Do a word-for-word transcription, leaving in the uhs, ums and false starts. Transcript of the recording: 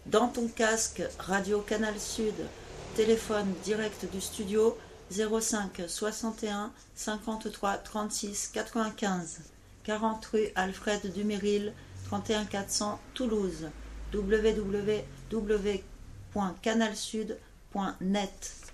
dans ton casque Radio Canal Sud, téléphone direct du studio zéro cinq soixante et un cinquante-trois trente-six quatre-vingt-quinze, quarante rue Alfred Duméril, trente et un quatre cents Toulouse, w w w point canal sud point net.